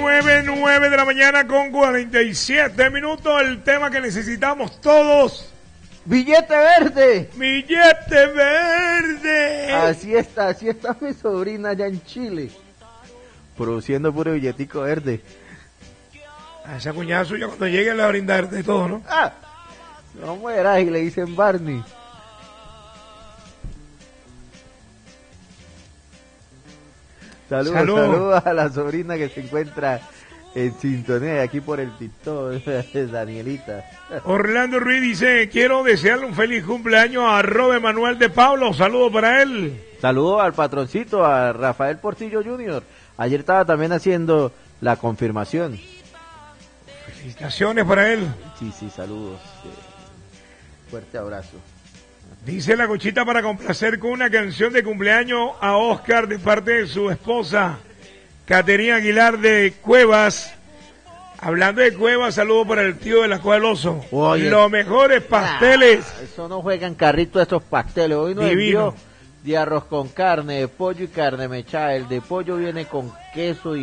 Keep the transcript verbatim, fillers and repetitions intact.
nueve, nueve de la mañana con cuarenta y siete minutos. El tema que necesitamos todos. ¡Billete verde! ¡Billete verde! Así está, así está mi sobrina allá en Chile. Produciendo puro billetico verde. A esa cuñada suya cuando llegue le va a brindar de todo, ¿no? ¡Ah! No mueras, y le dicen Barney. Saludos, Salud. saludos a la sobrina que se encuentra en sintonía aquí por el TikTok, Danielita. Orlando Ruiz dice, quiero desearle un feliz cumpleaños a Robert Manuel de Pablo. Saludos para él. Saludos al patroncito, a Rafael Portillo junior Ayer estaba también haciendo la confirmación. Felicitaciones para él. Sí, sí, saludos. Eh, fuerte abrazo. Dice la Cochita para complacer con una canción de cumpleaños a Oscar de parte de su esposa, Caterina Aguilar de Cuevas. Hablando de Cuevas, saludos para el tío de la Cueva del Oso. Oye. Los mejores pasteles. Ah, eso no juegan carrito esos pasteles. Hoy nos Divino. envió de arroz con carne, de pollo y carne mechada. El de pollo viene con queso y